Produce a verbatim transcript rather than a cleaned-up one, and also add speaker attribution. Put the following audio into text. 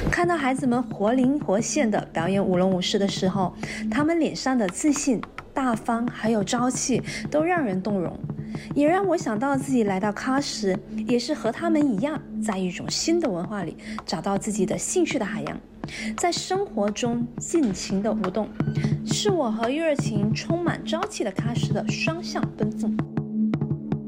Speaker 1: 看到孩子们活灵活现地表演舞龙舞狮的时候，他们脸上的自信、大方还有朝气都让人动容，也让我想到自己来到喀什也是和他们一样，在一种新的文化里找到自己的兴趣的海洋，在生活中尽情的舞动，是我和热情充满朝气的喀什的双向奔赴。